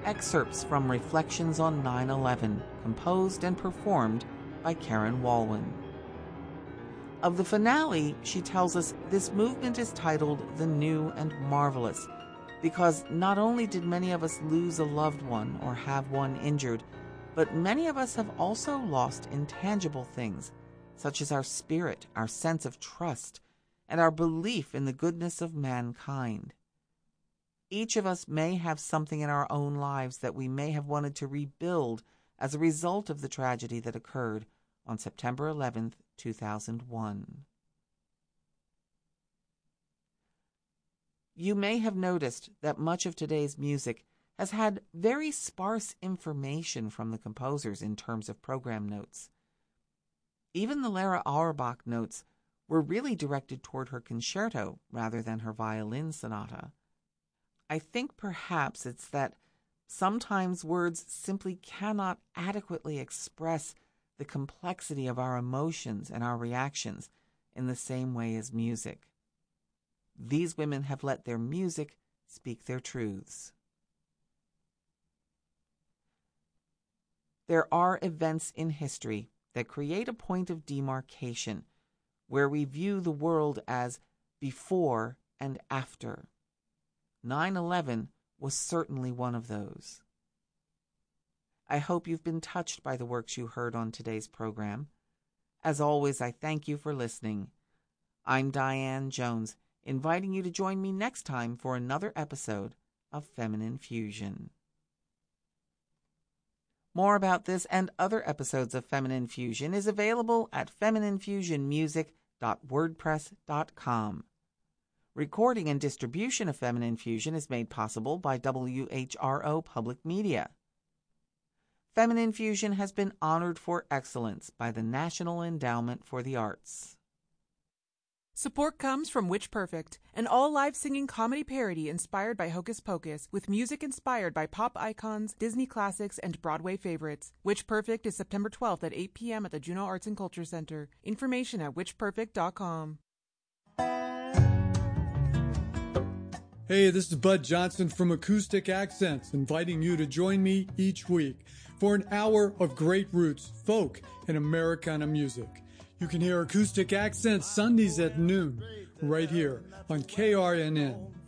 excerpts from Reflections on 9/11, composed and performed by Karen Walwyn. Of the finale, she tells us this movement is titled The New and Marvelous, because not only did many of us lose a loved one or have one injured, but many of us have also lost intangible things, such as our spirit, our sense of trust, and our belief in the goodness of mankind. Each of us may have something in our own lives that we may have wanted to rebuild as a result of the tragedy that occurred on September 11th, 2001. You may have noticed that much of today's music has had very sparse information from the composers in terms of program notes. Even the Lara Auerbach notes were really directed toward her concerto rather than her violin sonata. I think perhaps it's that sometimes words simply cannot adequately express the complexity of our emotions and our reactions in the same way as music. These women have let their music speak their truths. There are events in history that create a point of demarcation where we view the world as before and after. 9/11 was certainly one of those. I hope you've been touched by the works you heard on today's program. As always, I thank you for listening. I'm Diane Jones, inviting you to join me next time for another episode of Feminine Fusion. More about this and other episodes of Feminine Fusion is available at femininefusionmusic.wordpress.com. Recording and distribution of Feminine Fusion is made possible by WHRO Public Media. Feminine Fusion has been honored for excellence by the National Endowment for the Arts. Support comes from Witch Perfect, an all-live singing comedy parody inspired by Hocus Pocus, with music inspired by pop icons, Disney classics, and Broadway favorites. Witch Perfect is September 12th at 8 p.m. at the Juneau Arts and Culture Center. Information at witchperfect.com. Hey, this is Bud Johnson from Acoustic Accents, inviting you to join me each week for an hour of great roots, folk, and Americana music. You can hear Acoustic Accents Sundays at noon, right here on KRNN.